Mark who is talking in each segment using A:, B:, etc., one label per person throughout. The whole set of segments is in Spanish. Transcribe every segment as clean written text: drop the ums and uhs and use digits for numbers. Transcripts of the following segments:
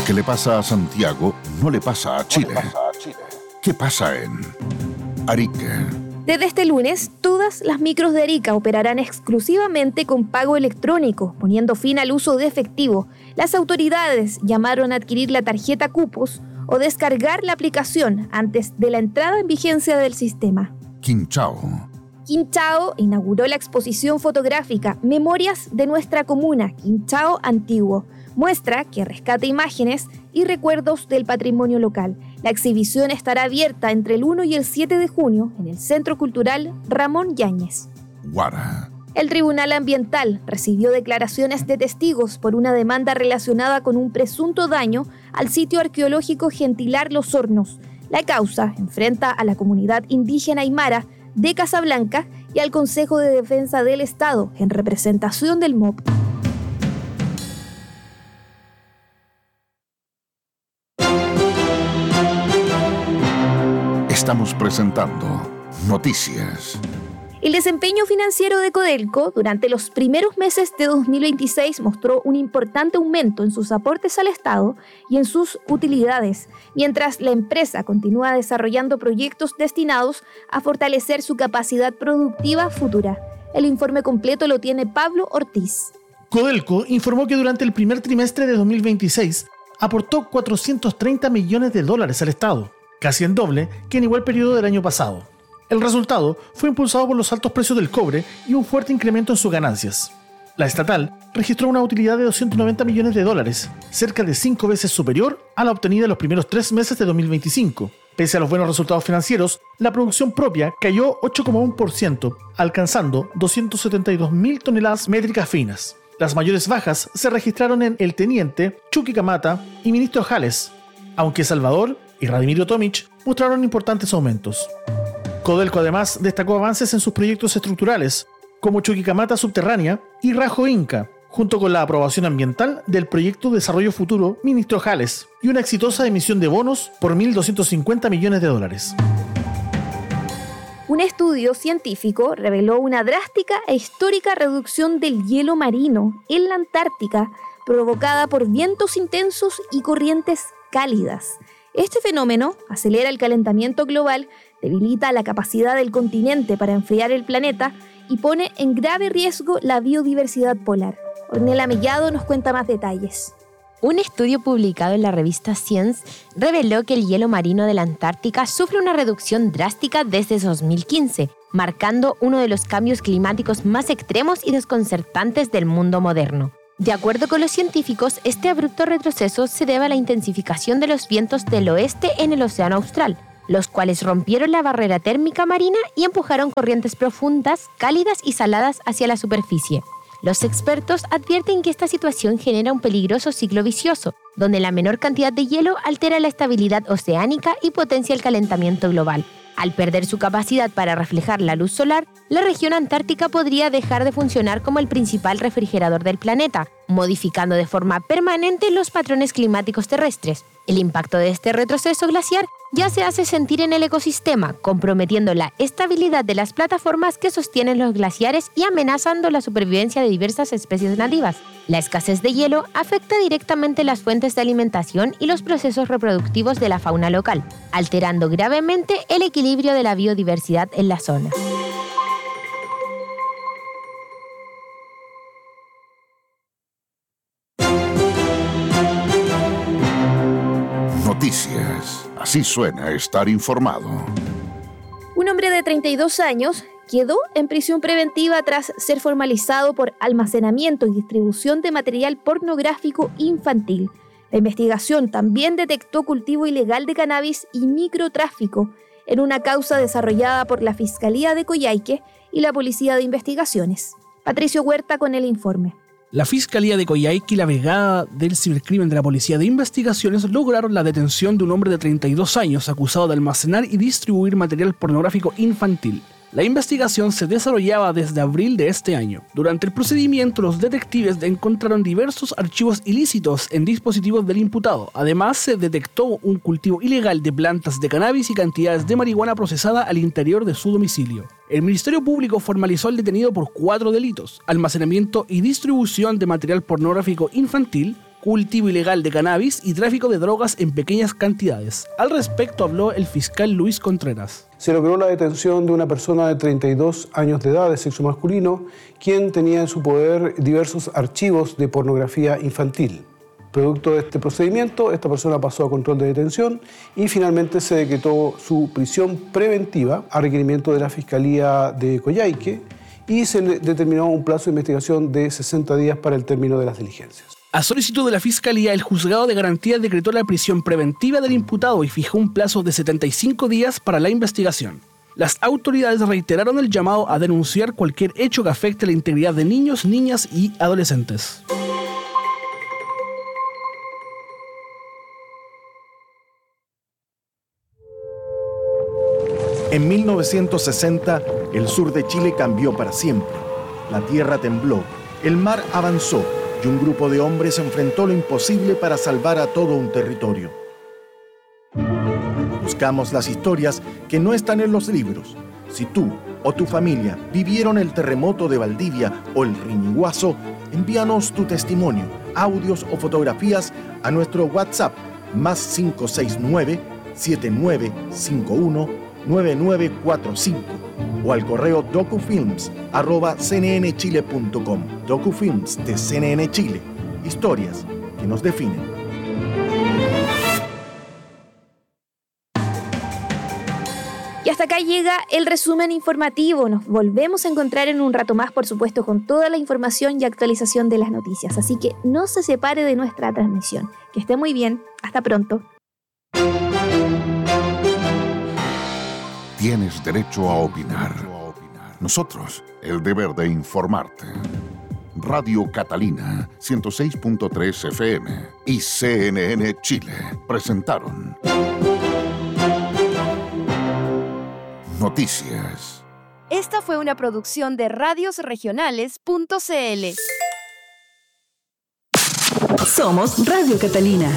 A: que le pasa a Santiago no le pasa a Chile. ¿Qué pasa en Arica?
B: Desde este lunes, todas las micros de Arica operarán exclusivamente con pago electrónico, poniendo fin al uso de efectivo. Las autoridades llamaron a adquirir la tarjeta Cupos o descargar la aplicación antes de la entrada en vigencia del sistema.
A: Quinchao.
B: Quinchao inauguró la exposición fotográfica Memorias de nuestra comuna, Quinchao Antiguo. Muestra que rescata imágenes y recuerdos del patrimonio local. La exhibición estará abierta entre el 1 y el 7 de junio en el Centro Cultural Ramón Yáñez.
A: Guara.
B: El Tribunal Ambiental recibió declaraciones de testigos por una demanda relacionada con un presunto daño al sitio arqueológico Gentilar Los Hornos. La causa enfrenta a la comunidad indígena aymara de Casablanca y al Consejo de Defensa del Estado en representación del MOP.
A: Estamos presentando Noticias.
B: El desempeño financiero de Codelco durante los primeros meses de 2026 mostró un importante aumento en sus aportes al Estado y en sus utilidades, mientras la empresa continúa desarrollando proyectos destinados a fortalecer su capacidad productiva futura. El informe completo lo tiene Pablo Ortiz.
C: Codelco informó que durante el primer trimestre de 2026 aportó $430 millones al Estado, casi el doble que en igual periodo del año pasado. El resultado fue impulsado por los altos precios del cobre y un fuerte incremento en sus ganancias. La estatal registró una utilidad de $290 millones, cerca de 5 veces superior a la obtenida en los primeros 3 meses de 2025. Pese a los buenos resultados financieros, la producción propia cayó 8,1%, alcanzando 272.000 toneladas métricas finas. Las mayores bajas se registraron en El Teniente, Chuquicamata y Ministro Jales, aunque Salvador y Radimiro Tomic mostraron importantes aumentos. Codelco además destacó avances en sus proyectos estructurales, como Chuquicamata Subterránea y Rajo Inca, junto con la aprobación ambiental del proyecto Desarrollo Futuro Ministro Jales y una exitosa emisión de bonos por $1.250 millones.
B: Un estudio científico reveló una drástica e histórica reducción del hielo marino en la Antártica, provocada por vientos intensos y corrientes cálidas. Este fenómeno acelera el calentamiento global, debilita la capacidad del continente para enfriar el planeta y pone en grave riesgo la biodiversidad polar. Ornella Mellado nos cuenta más detalles.
D: Un estudio publicado en la revista Science reveló que el hielo marino de la Antártica sufre una reducción drástica desde 2015, marcando uno de los cambios climáticos más extremos y desconcertantes del mundo moderno. De acuerdo con los científicos, este abrupto retroceso se debe a la intensificación de los vientos del oeste en el Océano Austral, los cuales rompieron la barrera térmica marina y empujaron corrientes profundas, cálidas y saladas hacia la superficie. Los expertos advierten que esta situación genera un peligroso ciclo vicioso, donde la menor cantidad de hielo altera la estabilidad oceánica y potencia el calentamiento global. Al perder su capacidad para reflejar la luz solar, la región antártica podría dejar de funcionar como el principal refrigerador del planeta, modificando de forma permanente los patrones climáticos terrestres. El impacto de este retroceso glaciar ya se hace sentir en el ecosistema, comprometiendo la estabilidad de las plataformas que sostienen los glaciares y amenazando la supervivencia de diversas especies nativas. La escasez de hielo afecta directamente las fuentes de alimentación y los procesos reproductivos de la fauna local, alterando gravemente el equilibrio de la biodiversidad en la zona.
A: Noticias. Así suena estar informado.
B: Un hombre de 32 años quedó en prisión preventiva tras ser formalizado por almacenamiento y distribución de material pornográfico infantil. La investigación también detectó cultivo ilegal de cannabis y microtráfico en una causa desarrollada por la Fiscalía de Coyhaique y la Policía de Investigaciones. Patricio Huerta con el informe.
E: La Fiscalía de Coyhaique y la Brigada del Cibercrimen de la Policía de Investigaciones lograron la detención de un hombre de 32 años acusado de almacenar y distribuir material pornográfico infantil. La investigación se desarrollaba desde abril de este año. Durante el procedimiento, los detectives encontraron diversos archivos ilícitos en dispositivos del imputado. Además, se detectó un cultivo ilegal de plantas de cannabis y cantidades de marihuana procesada al interior de su domicilio. El Ministerio Público formalizó al detenido por 4 delitos: almacenamiento y distribución de material pornográfico infantil, cultivo ilegal de cannabis y tráfico de drogas en pequeñas cantidades. Al respecto habló el fiscal Luis Contreras.
F: Se logró la detención de una persona de 32 años de edad, de sexo masculino, quien tenía en su poder diversos archivos de pornografía infantil. Producto de este procedimiento, esta persona pasó a control de detención y finalmente se decretó su prisión preventiva a requerimiento de la Fiscalía de Coyhaique y se le determinó un plazo de investigación de 60 días para el término de las diligencias.
E: A solicitud de la Fiscalía, el Juzgado de Garantía decretó la prisión preventiva del imputado y fijó un plazo de 75 días para la investigación. Las autoridades reiteraron el llamado a denunciar cualquier hecho que afecte la integridad de niños, niñas y adolescentes.
G: En 1960, el sur de Chile cambió para siempre. La tierra tembló, el mar avanzó y un grupo de hombres enfrentó lo imposible para salvar a todo un territorio. Buscamos las historias que no están en los libros. Si tú o tu familia vivieron el terremoto de Valdivia o el Riñiguazo, envíanos tu testimonio, audios o fotografías a nuestro WhatsApp +569 7951 9945 o al correo docufilms@cnnchile.com. Docufilms de CNN Chile. Historias que nos definen.
B: Y hasta acá llega el resumen informativo. Nos volvemos a encontrar en un rato más, por supuesto, con toda la información y actualización de las noticias. Así que no se separe de nuestra transmisión. Que esté muy bien. Hasta pronto.
A: Tienes derecho a opinar. Nosotros, el deber de informarte. Radio Catalina, 106.3 FM y CNN Chile presentaron Noticias.
H: Esta fue una producción de radiosregionales.cl.
I: Somos Radio Catalina.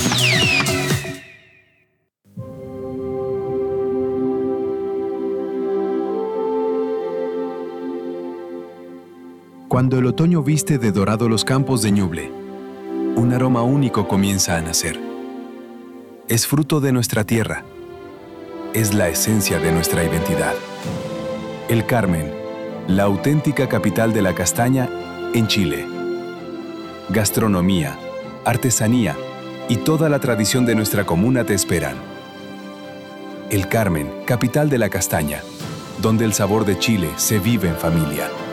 J: Cuando el otoño viste de dorado los campos de Ñuble, un aroma único comienza a nacer. Es fruto de nuestra tierra. Es la esencia de nuestra identidad. El Carmen, la auténtica capital de la castaña en Chile. Gastronomía, artesanía y toda la tradición de nuestra comuna te esperan. El Carmen, capital de la castaña, donde el sabor de Chile se vive en familia.